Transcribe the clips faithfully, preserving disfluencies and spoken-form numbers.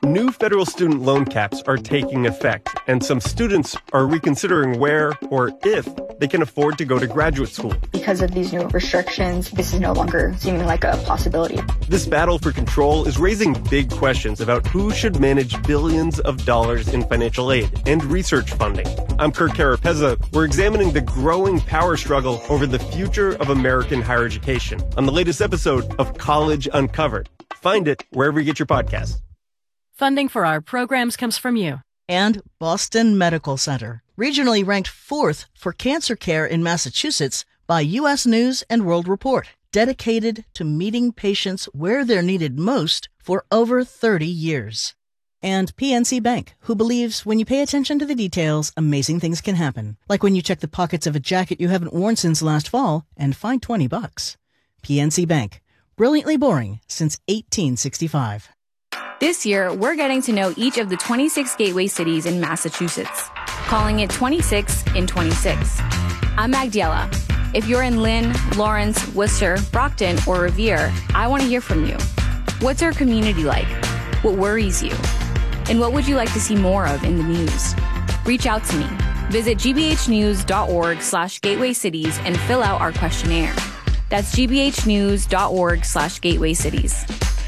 new federal student loan caps are taking effect, and some students are reconsidering where or if they can afford to go to graduate school. Because of these new restrictions, this is no longer seeming like a possibility. This battle for control is raising big questions about who should manage billions of dollars in financial aid and research funding. I'm Kirk Carapezza. We're examining the growing power struggle over the future of American higher education on the latest episode of College Uncovered. Find it wherever you get your podcasts. Funding for our programs comes from you. And Boston Medical Center, regionally ranked fourth for cancer care in Massachusetts by U S News and World Report, dedicated to meeting patients where they're needed most for over thirty years. And P N C Bank, who believes when you pay attention to the details, amazing things can happen. Like when you check the pockets of a jacket you haven't worn since last fall and find twenty bucks. P N C Bank, brilliantly boring since eighteen sixty-five. This year, we're getting to know each of the twenty-six gateway cities in Massachusetts, calling it twenty-six in twenty-six. I'm Magdiela. If you're in Lynn, Lawrence, Worcester, Brockton, or Revere, I want to hear from you. What's our community like? What worries you? And what would you like to see more of in the news? Reach out to me. Visit gbhnews.org slash gateway cities and fill out our questionnaire. That's gbhnews.org slash gateway cities.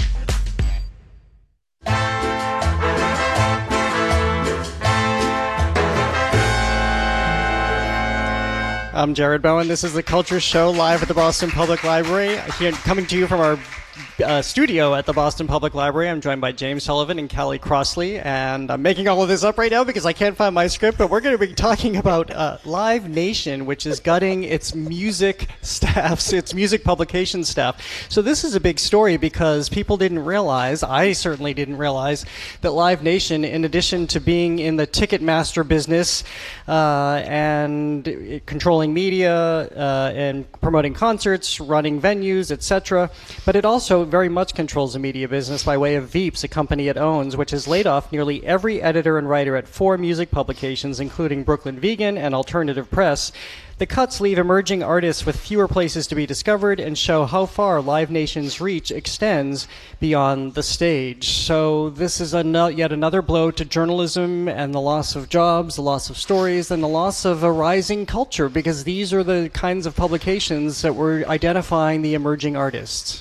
I'm Jared Bowen. This is The Culture Show live at the Boston Public Library. Here, coming to you from our uh, studio at the Boston Public Library. I'm joined by James Sullivan and Callie Crossley, and I'm making all of this up right now because I can't find my script, but we're going to be talking about uh, Live Nation, which is gutting its music staffs, its music publication staff. So this is a big story because people didn't realize, I certainly didn't realize, that Live Nation, in addition to being in the Ticketmaster business uh, and controlling media uh, and promoting concerts, running venues, et cetera, but it also very much controls the media business by way of Veeps, a company it owns, which has laid off nearly every editor and writer at four music publications, including Brooklyn Vegan and Alternative Press. The cuts leave emerging artists with fewer places to be discovered and show how far Live Nation's reach extends beyond the stage. So this is a, yet another blow to journalism and the loss of jobs, the loss of stories, and the loss of a rising culture, because these are the kinds of publications that were identifying the emerging artists.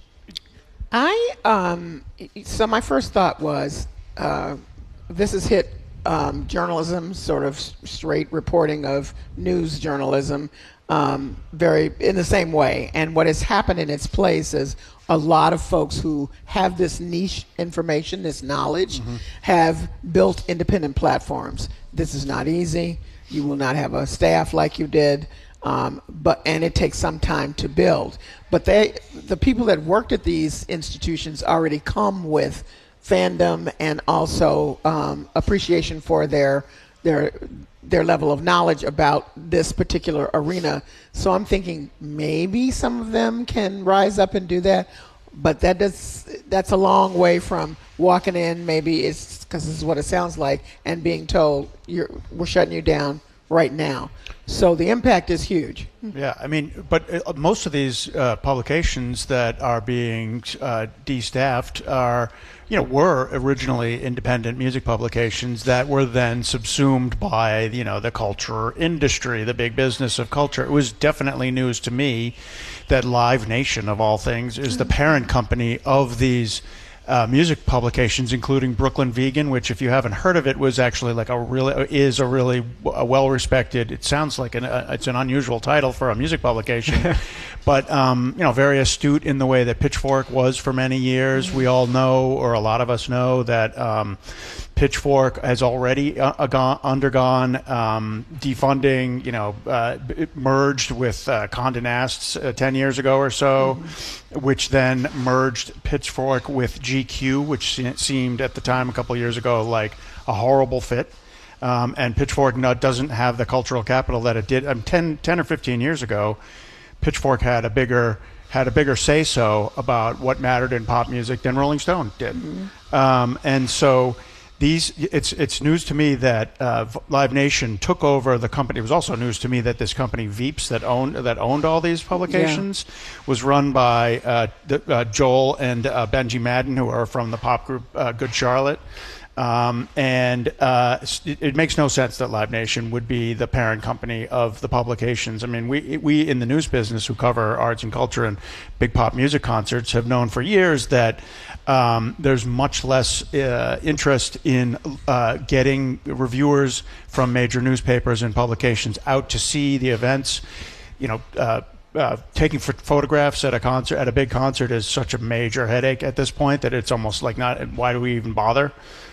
I, um, so my first thought was, uh, this has hit Um, journalism, sort of straight reporting of news journalism, um, very in the same way. And what has happened in its place is a lot of folks who have this niche information, this knowledge, mm-hmm. have built independent platforms. This is not easy. You will not have a staff like you did, um, but and it takes some time to build. But they, the people that worked at these institutions already come with fandom and also um, appreciation for their their their level of knowledge about this particular arena. So I'm thinking maybe some of them can rise up and do that, but that does that's a long way from walking in. Maybe it's because this is what it sounds like, and being told you're we're shutting you down right now. So the impact is huge. Yeah, I mean, but uh, most of these uh, publications that are being uh, de-staffed are, you know, were originally independent music publications that were then subsumed by, you know, the culture industry, the big business of culture. It was definitely news to me that Live Nation, of all things, is the parent company of these Uh, music publications, including Brooklyn Vegan, which, if you haven't heard of it, was actually like a really is a really a well-respected. It sounds like an uh, it's an unusual title for a music publication, but um, you know, very astute in the way that Pitchfork was for many years. We all know, or a lot of us know, that um, Pitchfork has already uh, gone, undergone um, defunding. You know, uh, it merged with uh, Condé Nast uh, ten years ago or so, mm-hmm. which then merged Pitchfork with G Q, which seemed at the time a couple of years ago like a horrible fit. Um, and Pitchfork no, doesn't have the cultural capital that it did. Um, ten, ten or fifteen years ago, Pitchfork had a bigger had a bigger say-so about what mattered in pop music than Rolling Stone did. Mm-hmm. Um, and so these it's it's news to me that uh, Live Nation took over the company. It was also news to me that this company Veeps that owned that owned all these publications yeah. was run by uh, the, uh, Joel and uh, Benji Madden, who are from the pop group uh, Good Charlotte. Um, and uh, it, it makes no sense that Live Nation would be the parent company of the publications. I mean, we we in the news business who cover arts and culture and big pop music concerts have known for years that um, there's much less uh, interest in uh, getting reviewers from major newspapers and publications out to see the events. You know, uh, uh, taking ph- photographs at a concert, at a big concert, is such a major headache at this point that it's almost like not. Why do we even bother?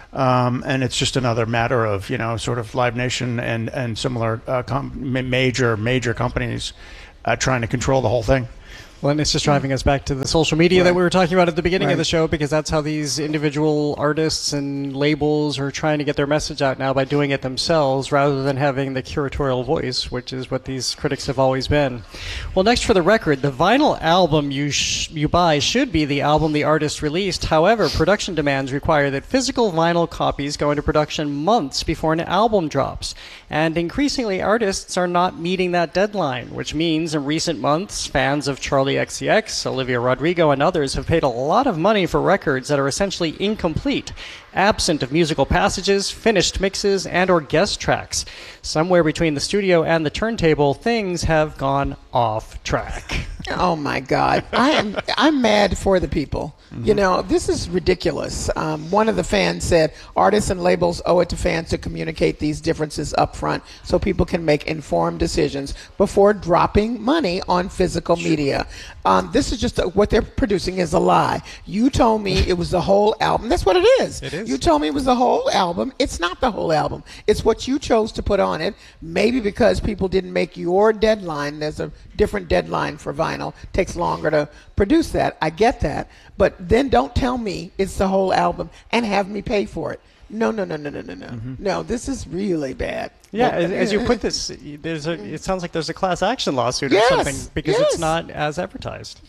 Um, and it's just another matter of, you know, sort of Live Nation and, and similar uh, com- major, major companies uh, trying to control the whole thing. Well, and it's just driving us back to the social media right. that we were talking about at the beginning right. of the show, because that's how these individual artists and labels are trying to get their message out now, by doing it themselves rather than having the curatorial voice, which is what these critics have always been. Well, next for the record, the vinyl album you sh- you buy should be the album the artist released. However, production demands require that physical vinyl copies go into production months before an album drops. And increasingly, artists are not meeting that deadline, which means in recent months, fans of Charlie X C X, Olivia Rodrigo, and others have paid a lot of money for records that are essentially incomplete, absent of musical passages, finished mixes, and or guest tracks. Somewhere between the studio and the turntable, things have gone off track. Oh my God, I am I'm mad for the people. Mm-hmm. You know, this is ridiculous. Um, one of the fans said, artists and labels owe it to fans to communicate these differences up front so people can make informed decisions before dropping money on physical media. Um, this is just a, what they're producing is a lie. You told me it was the whole album. That's what it is. It is. You told me it was the whole album. It's not the whole album. It's what you chose to put on it. Maybe because people didn't make your deadline. There's a different deadline for vinyl. It takes longer to produce that. I get that. But then don't tell me it's the whole album and have me pay for it. No, no, no, no, no, no, no. Mm-hmm. No, this is really bad. Yeah, well, as, as you put this, there's a. It sounds like there's a class action lawsuit yes, or something because yes. it's not as advertised.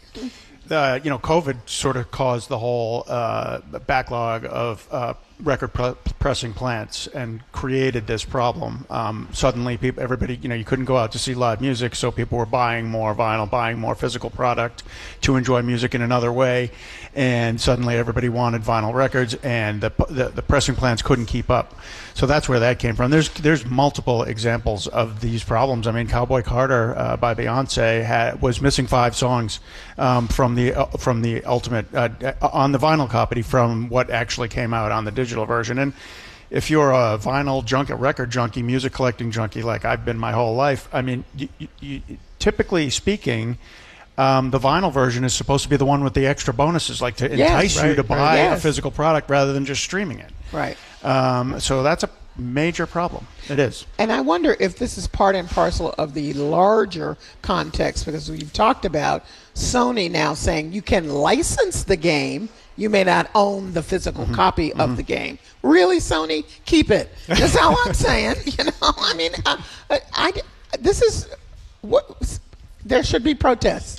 Uh, you know, COVID sort of caused the whole uh, backlog of uh, record pre- pressing plants and created this problem. Um, suddenly, people, everybody, you know, you couldn't go out to see live music, so people were buying more vinyl, buying more physical product to enjoy music in another way. And suddenly, everybody wanted vinyl records, and the the, the pressing plants couldn't keep up. So that's where that came from. There's there's multiple examples of these problems. I mean, Cowboy Carter uh, by Beyonce had, was missing five songs um, from the uh, from the ultimate uh, on the vinyl copy from what actually came out on the digital version. And if you're a vinyl junkie, record junkie, music collecting junkie like I've been my whole life, I mean, you, you, you, typically speaking, um, the vinyl version is supposed to be the one with the extra bonuses, like to entice yes, you right, to buy right, yes. a physical product rather than just streaming it. Right. Um, so that's a major problem. It is. And I wonder if this is part and parcel of the larger context, because we've talked about Sony now saying you can license the game. You may not own the physical mm-hmm. copy mm-hmm. of the game. Really, Sony? Keep it. That's all I'm saying. You know, I mean, I, I, I, this is what there should be protests.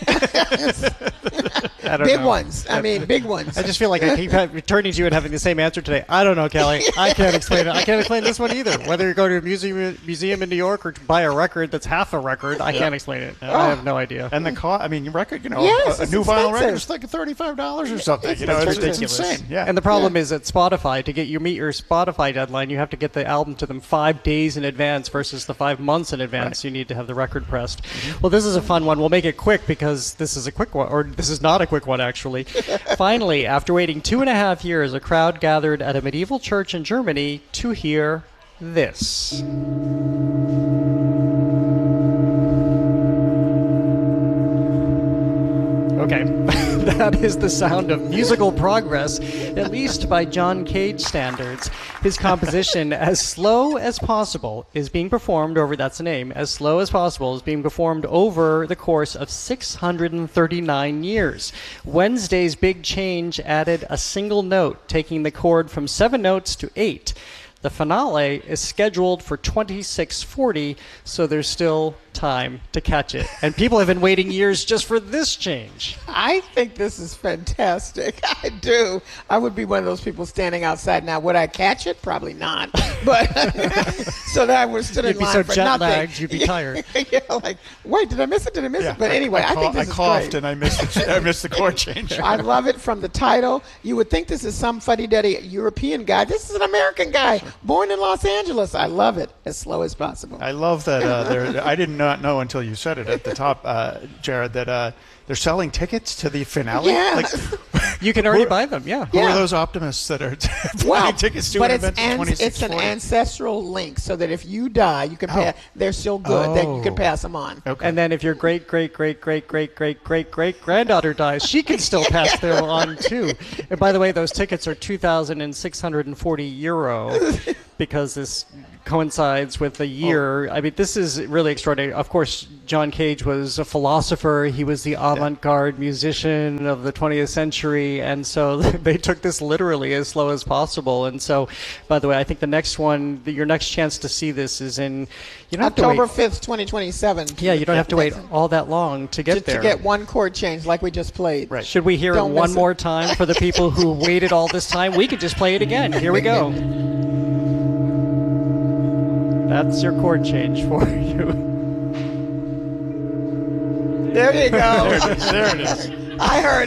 I don't big know. ones. I mean, big ones. I just feel like I keep returning to you and having the same answer today. I don't know, Kelly. I can't explain it. I can't explain this one either. Whether you go to a museum museum in New York or buy a record that's half a record, I can't explain it. Oh. I have no idea. And the cost, I mean, record, you know, yes, a, a new vinyl expensive. record is like thirty-five dollars or something. It's, you know, it's it's, it's ridiculous. insane. Yeah. And the problem Yeah. is at Spotify, to get you meet your Spotify deadline, you have to get the album to them five days in advance versus the five months in advance. Right. You need to have the record pressed. Mm-hmm. Well, this is a fun one. We'll make it quick because this is a quick one, or this is not a quick one, actually. Finally, after waiting two and a half years, a crowd gathered at a medieval church in Germany to hear this. Okay, that is the sound of musical progress, at least by John Cage standards. His composition, As Slow as Possible, is being performed over, that's the name, As Slow as Possible is being performed over the course of six hundred thirty-nine years. Wednesday's Big Change added a single note, taking the chord from seven notes to eight. The finale is scheduled for twenty-six forty, so there's still time to catch it. And people have been waiting years just for this change. I think this is fantastic. I do. I would be one of those people standing outside now. Would I catch it? Probably not. But so that I would have stood You'd in be line so for jet nothing. lagged, you'd be tired. Yeah, like, wait, did I miss it? Did I miss Yeah, it? But anyway, I, I, think this I is coughed great. and I missed the, I missed the chord change. I love it from the title. You would think this is some fuddy-duddy European guy. This is an American guy born in Los Angeles. I love it. As slow as possible. I love that. Uh, there, I did not know until you said it at the top, uh, Jared, that uh, they're selling tickets to the finale. Yeah. Like, You can already buy them, yeah. who Yeah. are those optimists that are buying Well, tickets to but an it's, event in an, twenty-six it's an forty? ancestral link, so that if you die, you can pass. They're still good. That you can Oh. pass them on. Okay. And then if your great, great, great, great, great, great, great, great granddaughter dies, she can still pass them on too. And by the way, those tickets are two thousand six hundred forty euro because this coincides with the year. I mean, this is really extraordinary. Of course, John Cage was a philosopher. He was the avant-garde musician of the twentieth century. And so they took this literally as slow as possible. And so, by the way, I think the next one, your next chance to see this is in, you don't have to October wait. fifth, twenty twenty-seven. Yeah, you don't have to wait all that long to get to, there. to get one chord change like we just played. Right. Should we hear Don't it one miss it. more time for the people who waited all this time? We could just play it again. Here we go. That's your chord change for you. There you go. There it is. There it is. I heard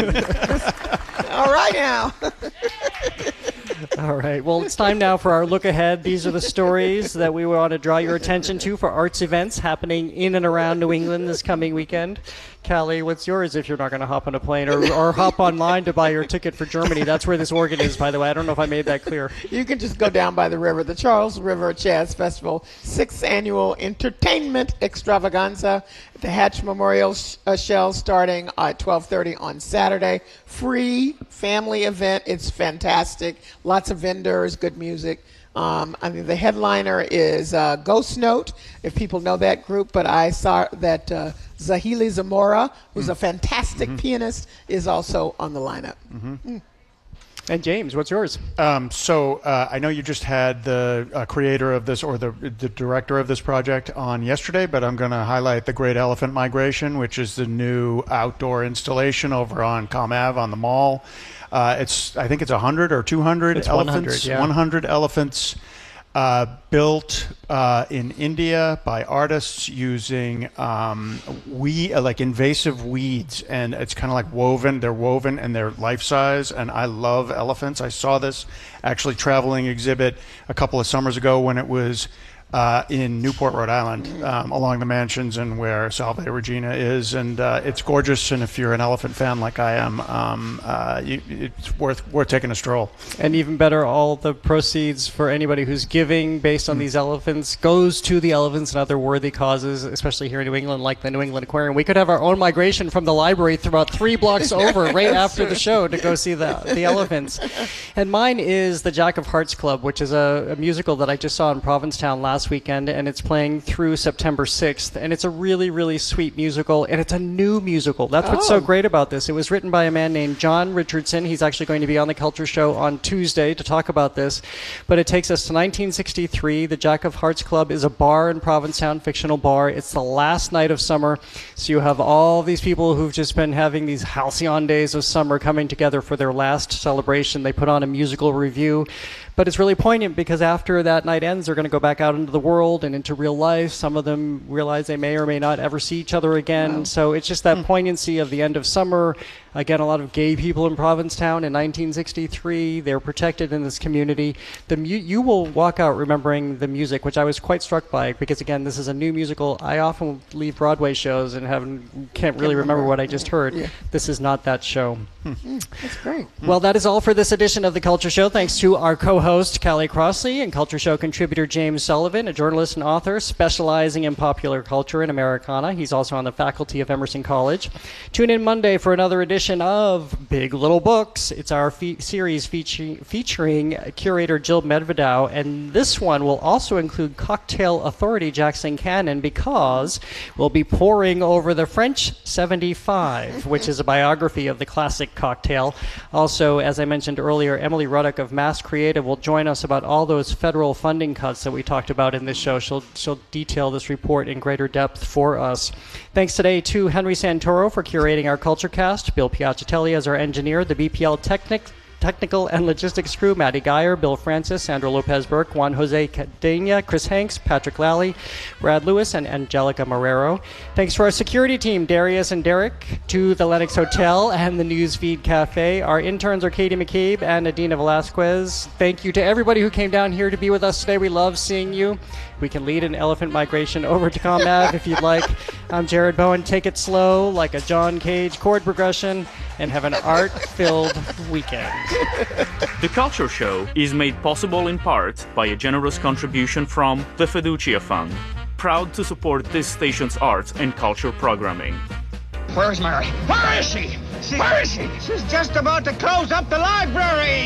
it. All right now. All right. Well, it's time now for our look ahead. These are the stories that we want to draw your attention to for arts events happening in and around New England this coming weekend. Callie, what's yours if you're not going to hop on a plane or, or hop online to buy your ticket for Germany? That's where this organ is, by the way. I don't know if I made that clear. You can just go down by the river. The Charles River Jazz Festival, sixth annual entertainment extravaganza at the Hatch Memorial sh- uh, Shell starting at twelve thirty on Saturday. Free family event. It's fantastic. Lots of vendors, good music. Um, I mean, the headliner is uh, Ghost Note, if people know that group, but I saw that uh, Zahili Zamora, who's mm. a fantastic mm-hmm. pianist, is also on the lineup. Mm-hmm. Mm. And James, what's yours? Um, so uh, I know you just had the uh, creator of this or the, the director of this project on yesterday, but I'm going to highlight the Great Elephant Migration, which is the new outdoor installation over on Com Ave on the mall. Uh, it's I think it's one hundred or two hundred it's elephants. one hundred, yeah. one hundred elephants uh, built uh, in India by artists using um, we uh, like invasive weeds, and it's kind of like woven. They're woven and they're life size. And I love elephants. I saw this actually traveling exhibit a couple of summers ago when it was uh, in Newport, Rhode Island, um, along the Mansions and where Salve Regina is, and uh, it's gorgeous. And if you're an elephant fan like I am, um, uh, you, it's worth worth taking a stroll. And even better, all the proceeds for anybody who's giving based on mm. these elephants goes to the elephants and other worthy causes, especially here in New England, like the New England Aquarium. We could have our own migration from the library through about three blocks over right after the show to go see the the elephants. And mine is the Jack of Hearts Club, which is a, a musical that I just saw in Provincetown last weekend, and it's playing through September sixth. And it's a really, really sweet musical, and it's a new musical. That's what's Oh. so great about this. It was written by a man named John Richardson. He's actually going to be on the Culture Show on Tuesday to talk about this. But it takes us to nineteen sixty-three. The Jack of Hearts Club is a bar in Provincetown, fictional bar. It's the last night of summer, so you have all these people who've just been having these halcyon days of summer coming together for their last celebration. They put on a musical review. But it's really poignant because after that night ends, they're going to go back out into the world and into real life. Some of them realize they may or may not ever see each other again. Wow. So it's just that mm. poignancy of the end of summer. Again, a lot of gay people in Provincetown in nineteen sixty-three. They're protected in this community. The mu- you will walk out remembering the music, which I was quite struck by because, again, this is a new musical. I often leave Broadway shows and haven't, can't really remember what I just heard. Yeah. This is not that show. Mm. That's great. Well, that is all for this edition of The Culture Show. Thanks to our co-host, Callie Crossley, and Culture Show contributor James Sullivan, a journalist and author specializing in popular culture and Americana. He's also on the faculty of Emerson College. Tune in Monday for another edition edition of Big Little Books. It's our fe- series featuring, featuring curator Jill Medvedow, and this one will also include cocktail authority Jackson Cannon, because we'll be poring over the French seventy-five, which is a biography of the classic cocktail. Also, as I mentioned earlier, Emily Ruddock of Mass Creative will join us about all those federal funding cuts that we talked about in this show. She'll, she'll detail this report in greater depth for us. Thanks today to Henry Santoro for curating our Culture Cast, Bill Piacitelli as our engineer, the B P L Technic, Technical and Logistics crew, Maddie Geyer, Bill Francis, Sandra Lopez-Burke, Juan Jose Cadena, Chris Hanks, Patrick Lally, Brad Lewis, and Angelica Marrero. Thanks to our security team, Darius and Derek, to the Lennox Hotel and the Newsfeed Cafe. Our interns are Katie McCabe and Adina Velasquez. Thank you to everybody who came down here to be with us today. We love seeing you. We can lead an elephant migration over to ComAv if you'd like. I'm Jared Bowen. Take it slow, like a John Cage chord progression, and have an art-filled weekend. The Culture Show is made possible in part by a generous contribution from the Fiducia Fund, proud to support this station's arts and culture programming. Where is Mary? Where is she? Where is she? She's just about to close up the library!